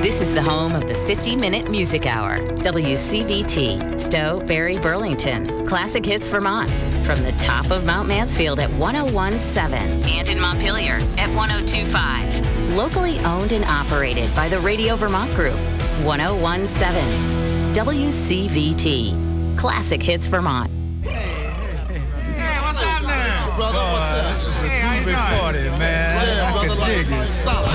This is the home of the 50-minute music hour. WCVT, Stowe, Barry, Burlington. Classic Hits Vermont. From the top of Mount Mansfield at 101.7 and in Montpelier at 102.5. Locally owned and operated by the Radio Vermont Group. 101.7 WCVT. Classic Hits Vermont. Hey, what's happening? Brother, what's up? This is a groovy party, man. Yeah, brother, I can dig it. solid.